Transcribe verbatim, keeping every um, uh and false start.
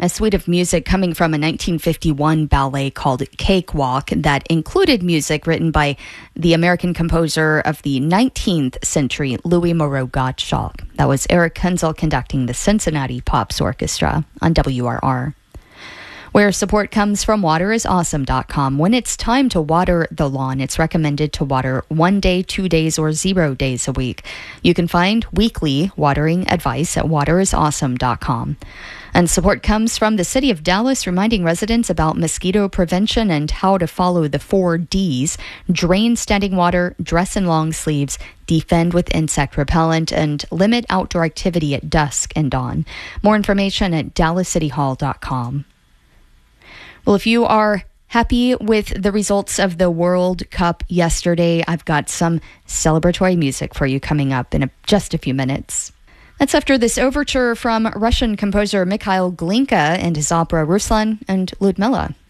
a suite of music coming from a nineteen fifty-one ballet called Cakewalk that included music written by the American composer of the nineteenth century, Louis Moreau Gottschalk. That was Eric Kunzel conducting the Cincinnati Pops Orchestra on W R R. Where support comes from water is awesome dot com. When it's time to water the lawn, it's recommended to water one day, two days, or zero days a week. You can find weekly watering advice at water is awesome dot com. And support comes from the City of Dallas, reminding residents about mosquito prevention and how to follow the four Ds: drain standing water, dress in long sleeves, defend with insect repellent, and limit outdoor activity at dusk and dawn. More information at dallas city hall dot com. Well, if you are happy with the results of the World Cup yesterday, I've got some celebratory music for you coming up in a, just a few minutes. That's after this overture from Russian composer Mikhail Glinka and his opera Ruslan and Ludmilla.